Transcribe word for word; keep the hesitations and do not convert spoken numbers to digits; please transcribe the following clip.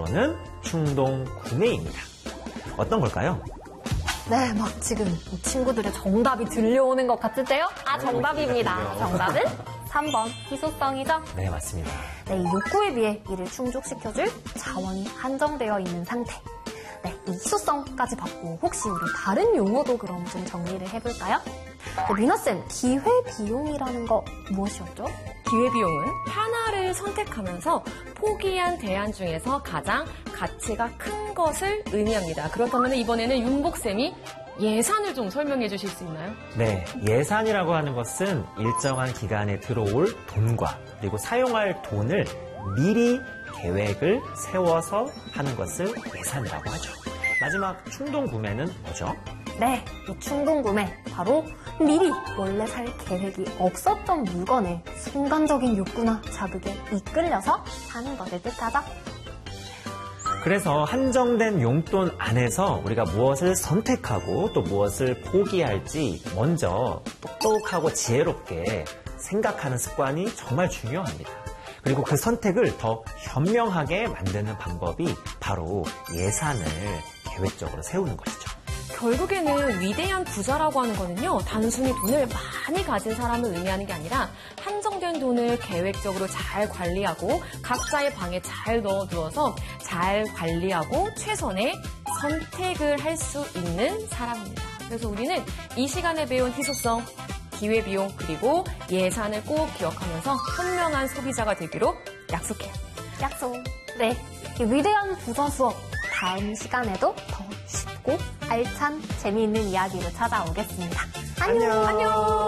거는 충동 구매입니다. 어떤 걸까요? 네, 막 지금 친구들의 정답이 들려오는 것 같은데요? 아, 정답입니다. 정답은 삼 번 희소성이죠? 네, 맞습니다. 네, 이 욕구에 비해 이를 충족시켜줄 자원이 한정되어 있는 상태. 네, 이 희소성까지 받고 혹시 우리 다른 용어도 그럼 좀 정리를 해볼까요? 네, 미나쌤, 기회비용이라는 거 무엇이었죠? 기회비용은 하나를 선택하면서 포기한 대안 중에서 가장 가치가 큰 것을 의미합니다. 그렇다면 이번에는 윤복쌤이 예산을 좀 설명해 주실 수 있나요? 네, 예산이라고 하는 것은 일정한 기간에 들어올 돈과 그리고 사용할 돈을 미리 계획을 세워서 하는 것을 예산이라고 하죠. 마지막 충동 구매는 뭐죠? 네, 이 충동 구매, 바로 미리 원래 살 계획이 없었던 물건에 순간적인 욕구나 자극에 이끌려서 사는 것을 뜻하죠. 그래서 한정된 용돈 안에서 우리가 무엇을 선택하고 또 무엇을 포기할지 먼저 똑똑하고 지혜롭게 생각하는 습관이 정말 중요합니다. 그리고 그 선택을 더 현명하게 만드는 방법이 바로 예산을 계획적으로 세우는 것이죠. 결국에는 위대한 부자라고 하는 거는요, 단순히 돈을 많이 가진 사람을 의미하는 게 아니라 한정된 돈을 계획적으로 잘 관리하고 각자의 방에 잘 넣어두어서 잘 관리하고 최선의 선택을 할 수 있는 사람입니다. 그래서 우리는 이 시간에 배운 희소성, 기회비용, 그리고 예산을 꼭 기억하면서 현명한 소비자가 되기로 약속해요. 약속. 네, 이 위대한 부자 수업 다음 시간에도 더 쉽고 알찬 재미있는 이야기로 찾아오겠습니다. 안녕. 안녕. 안녕.